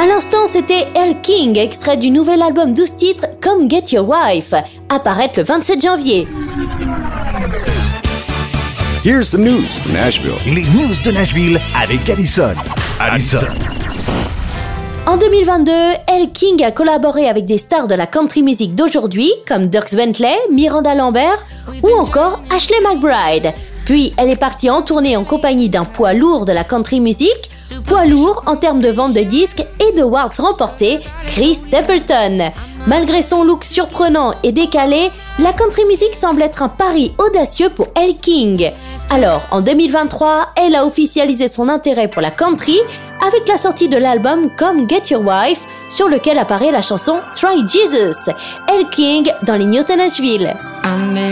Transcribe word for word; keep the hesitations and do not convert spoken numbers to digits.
À l'instant, c'était Elle King, extrait du nouvel album douze titres Come Get Your Wife, apparaître le vingt-sept janvier. Here's some news from Nashville. Les news de Nashville avec Allison. Allison. En deux mille vingt-deux, Elle King a collaboré avec des stars de la country music d'aujourd'hui, comme Dierks Bentley, Miranda Lambert ou encore Ashley McBryde. Puis, elle est partie en tournée en compagnie d'un poids lourd de la country music, poids lourd en termes de vente de disques et de awards remportés, Chris Stapleton. Malgré son look surprenant et décalé, la country music semble être un pari audacieux pour Elle King. Alors, en deux mille vingt-trois, elle a officialisé son intérêt pour la country avec la sortie de l'album Come Get Your Wife, sur lequel apparaît la chanson Try Jesus. Elle King dans les news de Nashville.